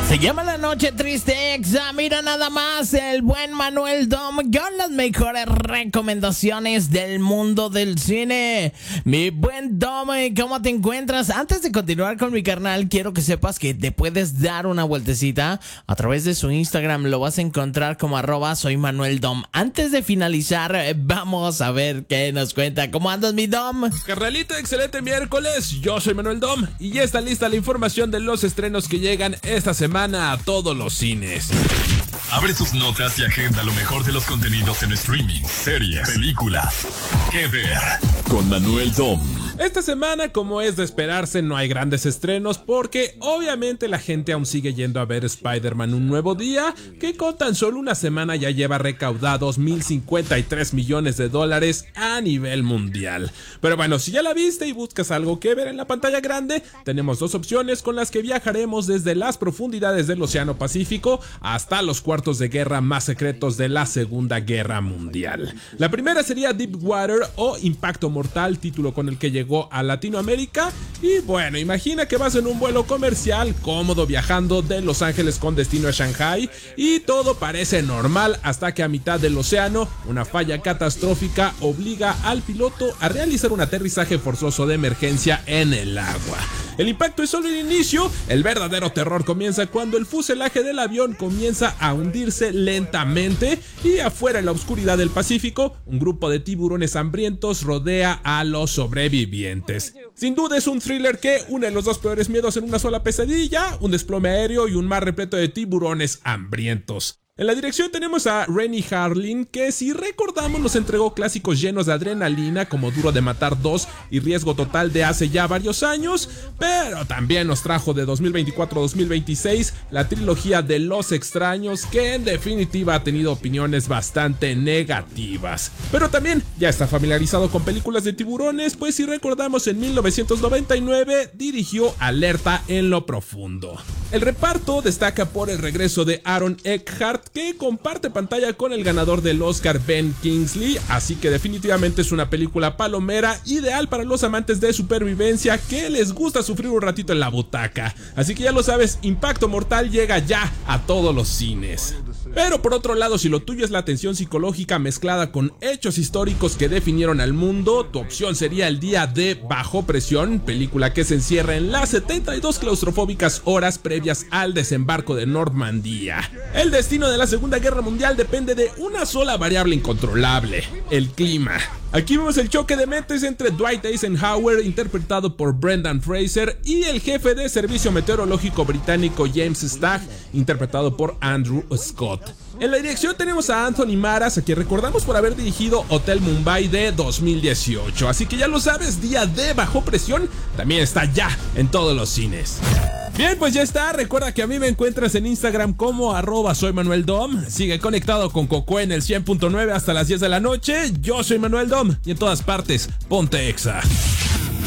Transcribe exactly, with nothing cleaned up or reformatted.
Se llama La Noche Triste Exa. Mira nada más, el buen Manuel Dom con las mejores recomendaciones del mundo del cine. Mi buen Dom, ¿cómo te encuentras? Antes de continuar con mi carnal, quiero que sepas que te puedes dar una vueltecita a través de su Instagram. Lo vas a encontrar como arroba soy Manuel Dom. Antes de finalizar, vamos a ver qué nos cuenta. ¿Cómo andas, mi Dom? Carnalito, excelente miércoles. Yo soy Manuel Dom y ya está lista la información de los estrenos que llegan esta semana a todos los cines. Abre tus notas y agenda lo mejor de los contenidos en streaming, series, películas. ¿Qué ver? Con Manuel Dom. Esta semana, como es de esperarse, no hay grandes estrenos porque obviamente la gente aún sigue yendo a ver Spider-Man Un Nuevo Día, que con tan solo una semana ya lleva recaudados mil cincuenta y tres millones de dólares a nivel mundial. Pero bueno, si ya la viste y buscas algo que ver en la pantalla grande, tenemos dos opciones con las que viajaremos desde las profundidades del Océano Pacífico hasta los cuartos de guerra más secretos de la Segunda Guerra Mundial. La primera sería Deepwater o Impacto Mortal, título con el que llegó a Latinoamérica. Y bueno, imagina que vas en un vuelo comercial cómodo viajando de Los Ángeles con destino a Shanghai y todo parece normal hasta que a mitad del océano una falla catastrófica obliga al piloto a realizar un aterrizaje forzoso de emergencia en el agua. El impacto es solo el inicio, el verdadero terror comienza cuando el fuselaje del avión comienza a hundirse lentamente y afuera en la oscuridad del Pacífico, un grupo de tiburones hambrientos rodea a los sobrevivientes. Sin duda es un thriller que une los dos peores miedos en una sola pesadilla, un desplome aéreo y un mar repleto de tiburones hambrientos. En la dirección tenemos a Renny Harlin, que si recordamos nos entregó clásicos llenos de adrenalina como Duro de Matar dos y Riesgo Total de hace ya varios años, pero también nos trajo de dos mil veinticuatro a dos mil veintiséis la trilogía de Los Extraños, que en definitiva ha tenido opiniones bastante negativas. Pero también ya está familiarizado con películas de tiburones, pues si recordamos en mil novecientos noventa y nueve dirigió Alerta en lo Profundo. El reparto destaca por el regreso de Aaron Eckhart, que comparte pantalla con el ganador del Oscar Ben Kingsley, así que definitivamente es una película palomera ideal para los amantes de supervivencia que les gusta sufrir un ratito en la butaca. Así que ya lo sabes, Impacto Mortal llega ya a todos los cines. Pero por otro lado, si lo tuyo es la tensión psicológica mezclada con hechos históricos que definieron al mundo, tu opción sería El Día de Bajo Presión, película que se encierra en las setenta y dos claustrofóbicas horas previas al desembarco de Normandía. El destino de la Segunda Guerra Mundial depende de una sola variable incontrolable: el clima. Aquí vemos el choque de mentes entre Dwight Eisenhower, interpretado por Brendan Fraser, y el jefe de servicio meteorológico británico James Stagg, interpretado por Andrew Scott. En la dirección tenemos a Anthony Maras, a quien recordamos por haber dirigido Hotel Mumbai de dos mil dieciocho. Así que ya lo sabes, Día de Bajo Presión también está ya en todos los cines. Bien, pues ya está. Recuerda que a mí me encuentras en Instagram como arroba soy Manuel Dom. Sigue conectado con Coco en el cien punto nueve hasta las diez de la noche. Yo soy Manuel Dom y en todas partes, ponte Exa.